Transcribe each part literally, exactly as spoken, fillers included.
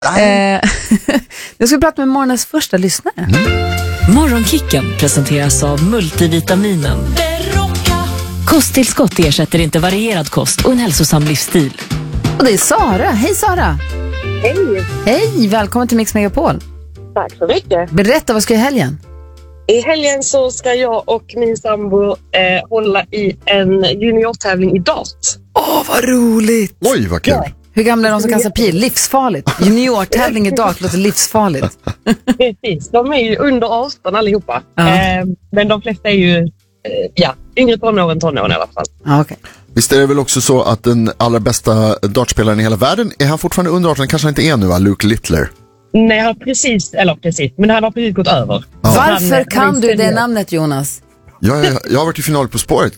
Eh, nu ska vi prata med morgonens första lyssnare. Mm. Morgonkicken presenteras av multivitaminen. Kosttillskott ersätter inte varierad kost och en hälsosam livsstil. Och det är Sara. Hej Sara. Hej. Hej, välkommen till Mix Megapol. Tack så mycket. Berätta, vad ska jag i helgen? I helgen så ska jag och min sambo eh, hålla i en juniortävling i dart. Åh, vad roligt. Oj, vad kul. Ja. Hur gamla är de som kastar pil? Livsfarligt. Juniortävling i dart låter livsfarligt. Precis, de är ju under arton allihopa. Uh-huh. Eh, men de flesta är ju eh, ja, yngre tonår än tonår i alla fall. Ah, okay. Visst är det väl också så att den allra bästa dartspelaren i hela världen, är han fortfarande under arton? Kanske han inte är nu, va? Luke Littler. Nej, han har precis, eller precis, men han har precis gått över. Ja. Varför han, kan han du det namnet, Jonas? Jag, jag, jag har varit i final på spåret.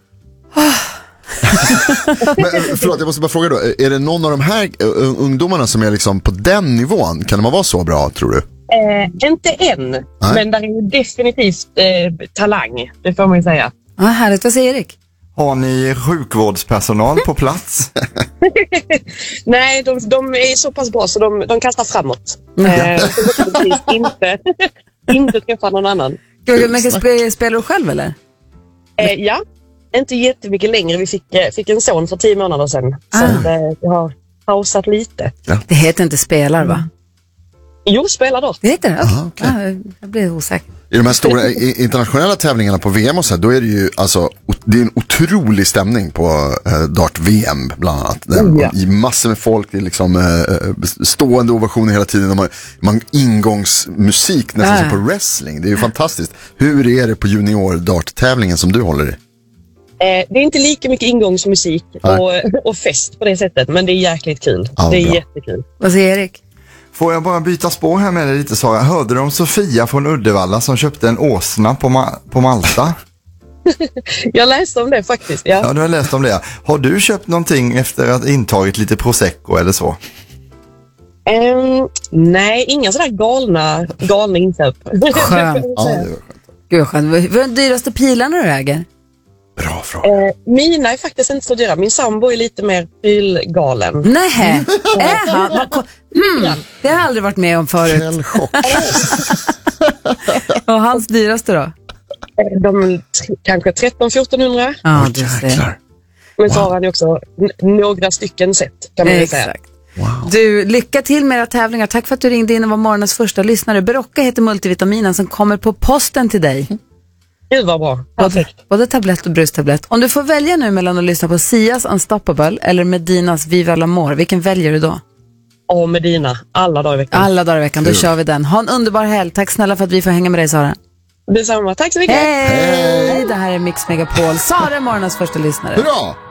Men förlåt, jag måste bara fråga då. Är det någon av de här uh, ungdomarna som är liksom på den nivån? Kan de vara så bra, tror du? Eh, inte än, Nej. Men det är ju definitivt eh, talang, det får man ju säga. Ja, ah, härligt. Vad säger Erik? Har ni sjukvårdspersonal på plats? Nej, de, de är så pass bra så de, de kastar framåt. Eh, så inte, inte träffa någon annan. Men sp- spelar du själv eller? Eh, ja, inte jättemycket längre. Vi fick, fick en son för tio månader sedan. Ah. Så eh, jag har pausat lite. Ja. Det heter inte spelar, va? Jo, spelar då. Det heter det? Okay. Aha, okay. Ja, jag blir osäker. I de här stora internationella tävlingarna på V M och så här, då är det ju alltså, det är en otrolig stämning på eh, dart-V M bland annat. Det är, oh, ja. I massor med folk, det är liksom eh, stående ovationer hela tiden. Man, man ingångsmusik nästan äh. som på wrestling. Det är ju fantastiskt. Hur är det på junior-dart-tävlingen som du håller i? Eh, det är inte lika mycket ingångsmusik och, och fest på det sättet, men det är jäkligt kul. Ja, det är bra. Jättekul. Vad säger Erik? Får jag bara byta spår här med dig lite, Sara? Hörde du om Sofia från Uddevalla som köpte en åsna på, Ma- på Malta? Jag läste om det faktiskt, ja. Ja, du har läst om det. Har du köpt någonting efter att intagit lite prosecco eller så? Um, nej, inga sådär galna, galna inköp. Skönt. Ja, det var skönt. Gud, skönt. Vad är de dyraste pilarna du äger? Bra fråga. Eh, mina är faktiskt inte så dyra. Min sambo är lite mer pylgalen. Nej, är han? Mm, det har jag aldrig varit med om förut. Källchock. Och hans dyraste då? De t- kanske tretton fjorton hundra. Ja, det ser. Men så wow. har han ju också n- några stycken set, kan man ju säga. Wow. Du, lycka till med era tävlingar. Tack för att du ringde in och var morgonens första lyssnare. Berocca heter multivitaminen som kommer på posten till dig. Gud vad bra. Både, både tablett och brustablett. Om du får välja nu mellan att lyssna på Sias Unstoppable eller Medinas Viva l'Amor, vilken väljer du då? Ja, Medina. Alla dagar i veckan. Alla dagar i veckan, då kör vi den. Ha en underbar helg. Tack snälla för att vi får hänga med dig, Sara. Detsamma. Tack så mycket. Hej! Det här är Mix Megapol. Sara är morgonens första lyssnare. Hurra!